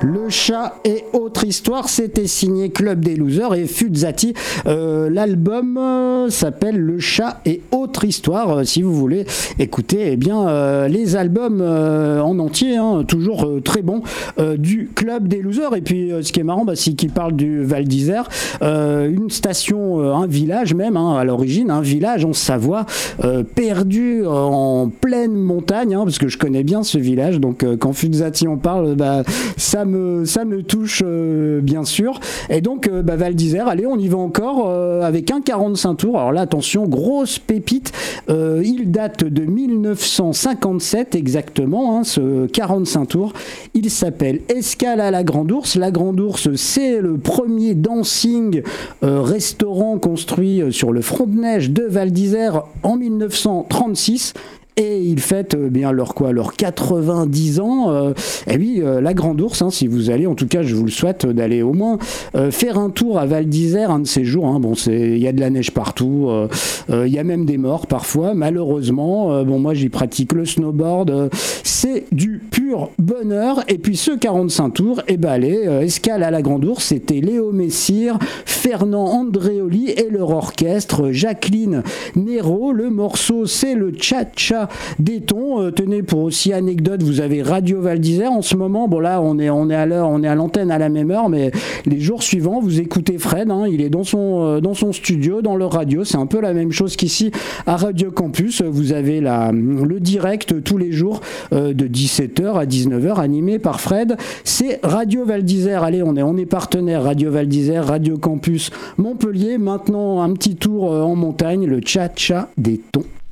Le chat et autre histoire, c'était signé Club des Losers et Fuzzati. L'album s'appelle Le chat et autre histoire. Si vous voulez écouter les albums en entier, toujours très bon, du Club des Losers. Et puis ce qui est marrant, c'est qu'il parle du Val d'Isère, une station, un village même, à l'origine, un village en Savoie, perdu en pleine montagne, parce que je connais bien ce village, donc quand Fuzzati en parle, ça me touche bien sûr. Et donc Val d'Isère, allez, on y va encore avec un 45 tours. Alors là, attention, grosse pépite, il date de 1957 exactement, ce 45 tours. Il s'appelle Escale à la Grande Ourse. La Grande Ourse, c'est le premier dancing restaurant construit sur le front de neige de Val d'Isère en 1936. Et ils fêtent leurs 90 ans. Et oui, la Grande Ourse, si vous allez, en tout cas, je vous le souhaite d'aller au moins faire un tour à Val d'Isère un de ces jours. Il y a de la neige partout. Il y a même des morts parfois, malheureusement. Moi, j'y pratique le snowboard. C'est du pur bonheur. Et puis, ce 45 tours, escale à la Grande Ourse, c'était Léo Messire, Fernand Andréoli et leur orchestre, Jacqueline Nero. Le morceau, c'est le Cha-Cha des tons. Tenez, pour aussi anecdote, vous avez Radio Val d'Isère en ce moment. Bon, là, on est à l'heure, on est à l'antenne à la même heure, mais les jours suivants, vous écoutez Fred, il est dans son studio, dans leur radio. C'est un peu la même chose qu'ici à Radio Campus. Vous avez le direct tous les jours de 17h à 19h, animé par Fred. C'est Radio Val d'Isère. Allez, on est partenaire. Radio Val d'Isère, Radio Campus Montpellier. Maintenant, un petit tour en montagne, le Cha-Cha des tons.